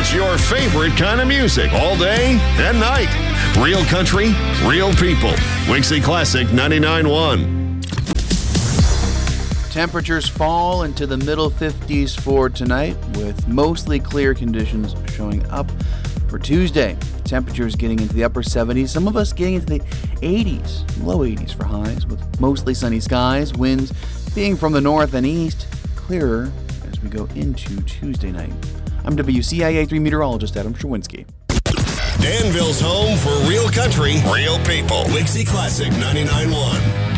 It's your favorite kind of music all day and night. Real country, real people. Wixie Classic 99.1. Temperatures fall into the middle 50s for tonight, with mostly clear conditions showing up for Tuesday. Temperatures getting into the upper 70s, some of us getting into the 80s, low 80s for highs, with mostly sunny skies, winds being from the north and east, clearer as we go into Tuesday night. I'm WCIA 3 meteorologist Adam Sherwinski. Danville's home for real country, real people. Wixie Classic 99.1.